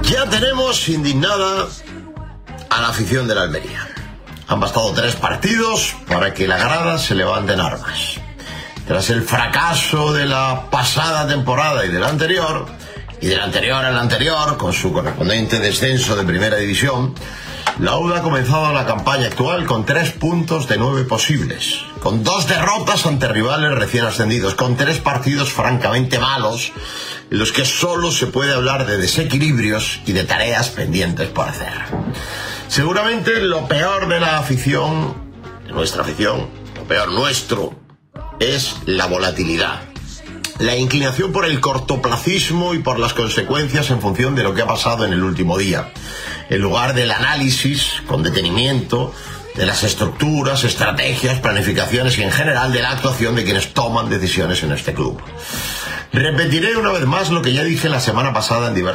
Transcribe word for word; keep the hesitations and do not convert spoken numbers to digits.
Ya tenemos indignada a la afición de la Almería. Han bastado tres partidos para que la grada se levante en armas. Tras el fracaso de la pasada temporada y de la anterior, y de la anterior a la anterior, con su correspondiente descenso de primera división, la U D ha comenzado la campaña actual con tres puntos de nueve posibles, con dos derrotas ante rivales recién ascendidos, con tres partidos francamente malos, en los que solo se puede hablar de desequilibrios y de tareas pendientes por hacer. Seguramente lo peor de la afición, de nuestra afición, lo peor nuestro, es la volatilidad. La inclinación por el cortoplacismo y por las consecuencias en función de lo que ha pasado en el último día, en lugar del análisis con detenimiento de las estructuras, estrategias, planificaciones y en general de la actuación de quienes toman decisiones en este club. Repetiré una vez más lo que ya dije la semana pasada en diversos